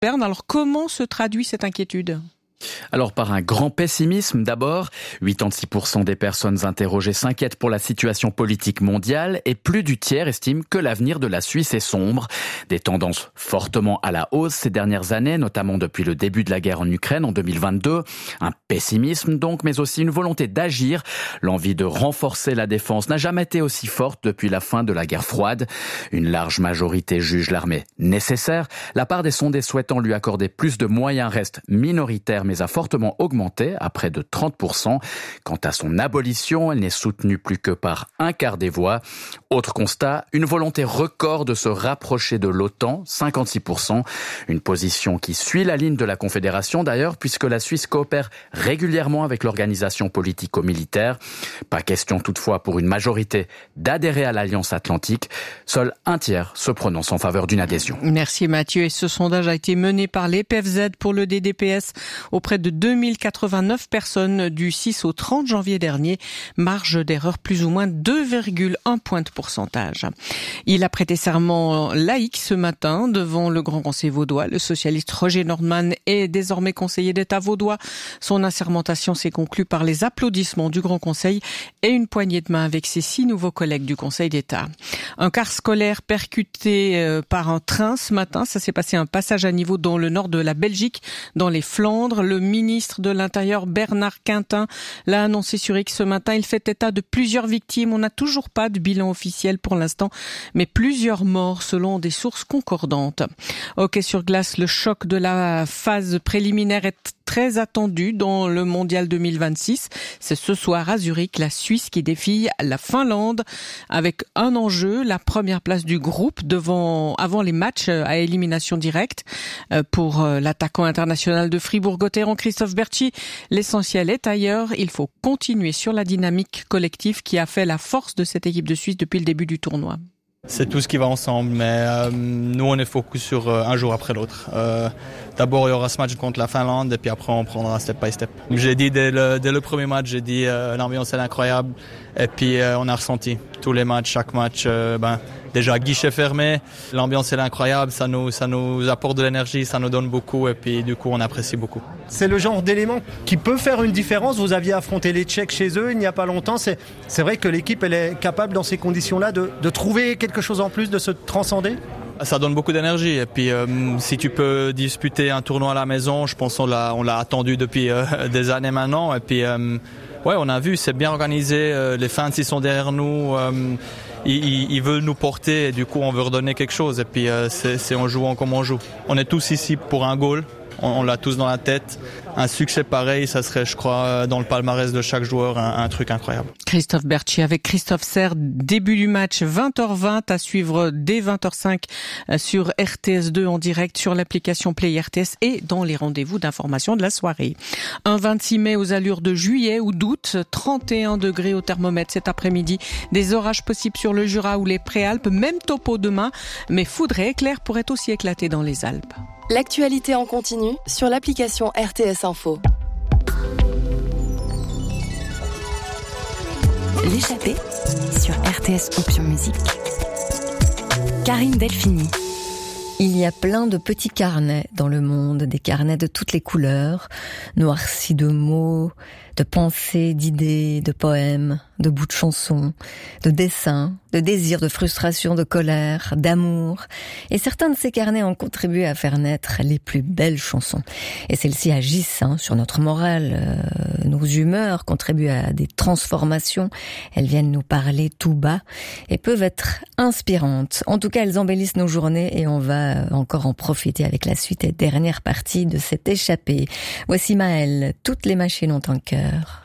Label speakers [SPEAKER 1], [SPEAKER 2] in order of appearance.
[SPEAKER 1] Berne. Alors comment se traduit cette inquiétude ?
[SPEAKER 2] Alors par un grand pessimisme d'abord, 86% des personnes interrogées s'inquiètent pour la situation politique mondiale et plus du tiers estiment que l'avenir de la Suisse est sombre. Des tendances fortement à la hausse ces dernières années, notamment depuis le début de la guerre en Ukraine en 2022. Un pessimisme donc, mais aussi une volonté d'agir. L'envie de renforcer la défense n'a jamais été aussi forte depuis la fin de la guerre froide. Une large majorité juge l'armée nécessaire. La part des sondés souhaitant lui accorder plus de moyens reste minoritaire, mais a fortement augmenté à près de 30%. Quant à son abolition, elle n'est soutenue plus que par un quart des voix. Autre constat, une volonté record de se rapprocher de l'OTAN, 56%. Une position qui suit la ligne de la Confédération d'ailleurs, puisque la Suisse coopère régulièrement avec l'organisation politico-militaire. Pas question toutefois pour une majorité d'adhérer à l'Alliance Atlantique. Seul un tiers se prononce en faveur d'une adhésion.
[SPEAKER 1] Merci Mathieu. Et ce sondage a été mené par l'EPFZ pour le DDPS auprès de 2089 personnes du 6 au 30 janvier dernier. Marge d'erreur plus ou moins 2,1 points de pourcentage. Il a prêté serment laïque ce matin devant le Grand Conseil vaudois. Le socialiste Roger Nordman est désormais conseiller d'État vaudois. Son assermentation s'est conclue par les applaudissements du Grand Conseil et une poignée de main avec ses 6 nouveaux collègues du Conseil d'État. Un car scolaire percuté par un train ce matin. Ça s'est passé un passage à niveau dans le nord de la Belgique, dans les Flandres. Le ministre de l'Intérieur Bernard Quintin l'a annoncé sur X ce matin. Il fait état de plusieurs victimes. On n'a toujours pas de bilan officiel pour l'instant, mais plusieurs morts selon des sources concordantes. Hockey sur glace, le choc de la phase préliminaire est très attendu dans le Mondial 2026. C'est ce soir à Zurich, la Suisse qui défie la Finlande avec un enjeu, la première place du groupe avant les matchs à élimination directe. Pour l'attaquant international de Fribourg-Gotteron, Christophe Bertschy, l'essentiel est ailleurs. Il faut continuer sur la dynamique collective qui a fait la force de cette équipe de Suisse depuis le début du tournoi.
[SPEAKER 3] C'est tout ce qui va ensemble, mais nous on est focus sur un jour après l'autre. D'abord il y aura ce match contre la Finlande et puis après on prendra step by step. J'ai dit dès le premier match, j'ai dit l'ambiance est incroyable et puis on a ressenti tous les matchs, chaque match, déjà guichet fermé, l'ambiance est incroyable, ça nous apporte de l'énergie, ça nous donne beaucoup et puis du coup on apprécie beaucoup.
[SPEAKER 4] C'est le genre d'élément qui peut faire une différence. Vous aviez affronté les Tchèques chez eux il n'y a pas longtemps. C'est vrai que l'équipe elle est capable dans ces conditions-là de trouver quelque chose en plus, de se transcender.
[SPEAKER 3] Ça donne beaucoup d'énergie et puis si tu peux disputer un tournoi à la maison, je pense on l'a attendu depuis des années maintenant et puis ouais, on a vu, c'est bien organisé, les fans ils sont derrière nous, ils veulent nous porter et du coup on veut redonner quelque chose et puis c'est en jouant comme on joue. On est tous ici pour un goal. On l'a tous dans la tête. Un succès pareil, ça serait, je crois, dans le palmarès de chaque joueur, un truc incroyable.
[SPEAKER 1] Christophe Bertschy avec Christophe Serre. Début du match, 20h20, à suivre dès 20h05 sur RTS2 en direct, sur l'application Play RTS et dans les rendez-vous d'information de la soirée. Un 26 mai aux allures de juillet ou d'août, 31 degrés au thermomètre cet après-midi. Des orages possibles sur le Jura ou les Préalpes, même topo demain, mais foudre et éclairs pourraient aussi éclater dans les Alpes.
[SPEAKER 5] L'actualité en continu sur l'application RTS Info.
[SPEAKER 6] L'échappée sur RTS Option Musique. Karine Delphini.
[SPEAKER 7] Il y a plein de petits carnets dans le monde, des carnets de toutes les couleurs, noircis de mots, de pensées, d'idées, de poèmes, de bouts de chansons, de dessins, de désirs, de frustration, de colère, d'amour. Et certains de ces carnets ont contribué à faire naître les plus belles chansons. Et celles-ci agissent sur notre morale, nos humeurs, contribuent à des transformations. Elles viennent nous parler tout bas et peuvent être inspirantes. En tout cas, elles embellissent nos journées et on va encore en profiter avec la suite et dernière partie de cette échappée. Voici Maëlle, toutes les machines ont un cœur.